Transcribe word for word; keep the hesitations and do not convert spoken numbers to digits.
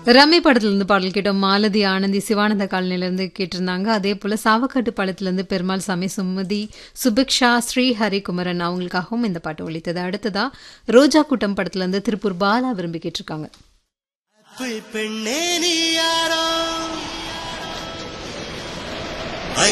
Rummy படத்துலேருந்து பாடல் கேட்டோம். மாலதி ஆனந்தி சிவானந்த காலனிலேருந்து கேட்டிருந்தாங்க. அதே போல் சாவக்காட்டு பாலத்துலேருந்து பெருமாள் சாமி, சுமதி, சுபிக்ஷா, ஸ்ரீ ஹரிகுமரன் அவங்களுக்காகவும் இந்த பாட்டு ஒலித்தது. அடுத்ததா ரோஜா கூட்டம் படத்துலேருந்து திருப்பூர் பாலா விரும்பி கேட்டிருக்காங்க. பெண்ணே நீ யாரோ